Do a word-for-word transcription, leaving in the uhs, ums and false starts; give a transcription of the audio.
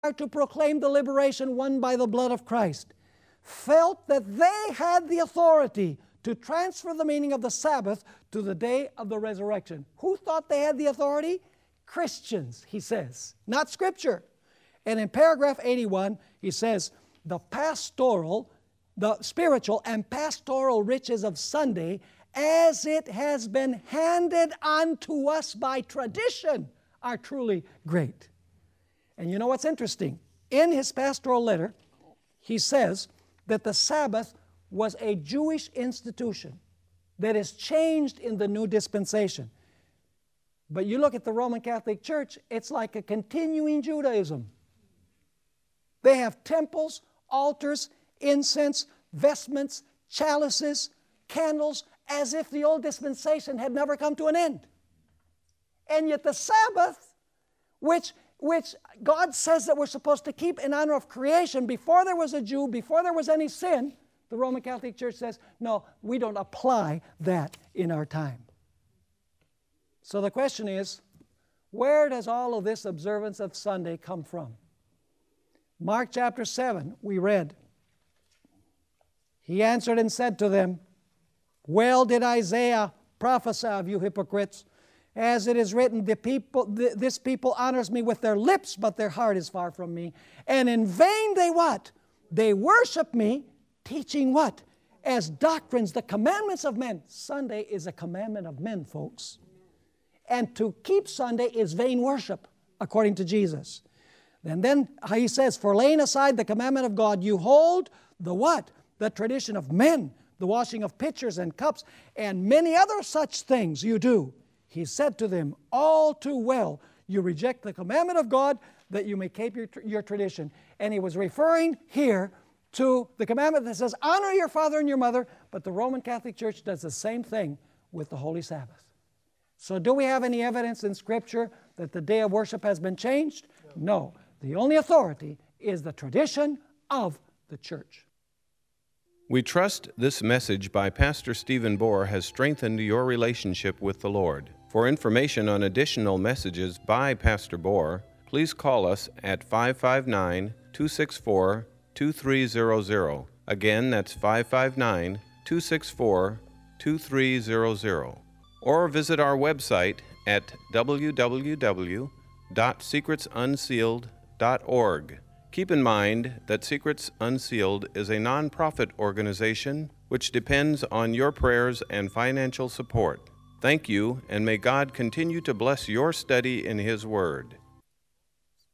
desire to proclaim the liberation won by the blood of Christ, felt that they had the authority to transfer the meaning of the Sabbath to the day of the resurrection. Who thought they had the authority? Christians, he says, not Scripture. And in paragraph eighty-one, he says, the pastoral, the spiritual and pastoral riches of Sunday, as it has been handed on to us by tradition, are truly great. And you know what's interesting? In his pastoral letter, he says that the Sabbath was a Jewish institution that is changed in the new dispensation. But you look at the Roman Catholic Church, it's like a continuing Judaism. They have temples, altars, incense, vestments, chalices, candles, as if the old dispensation had never come to an end. And yet the Sabbath, which, which God says that we're supposed to keep in honor of creation, before there was a Jew, before there was any sin, the Roman Catholic Church says, no, we don't apply that in our time. So the question is, where does all of this observance of Sunday come from? Mark chapter seven, we read, he answered and said to them, well did Isaiah prophesy of you hypocrites, as it is written, the people, th this people honors me with their lips, but their heart is far from me. And in vain they what? They worship me, teaching what? As doctrines, the commandments of men. Sunday is a commandment of men, folks. And to keep Sunday is vain worship, according to Jesus. And then he says, for laying aside the commandment of God, you hold the what? The tradition of men, the washing of pitchers and cups, and many other such things you do. He said to them, all too well, you reject the commandment of God that you may keep your, your tradition. And he was referring here to the commandment that says, honor your father and your mother, but the Roman Catholic Church does the same thing with the Holy Sabbath. So do we have any evidence in Scripture that the day of worship has been changed? No. No. The only authority is the tradition of the church. We trust this message by Pastor Stephen Bohr has strengthened your relationship with the Lord. For information on additional messages by Pastor Bohr, please call us at five five nine, two six four, two three zero zero. Again, that's five five nine, two six four, two three zero zero. Or visit our website at w w w dot secrets unsealed dot org. Keep in mind that Secrets Unsealed is a non-profit organization which depends on your prayers and financial support. Thank you, and may God continue to bless your study in His Word.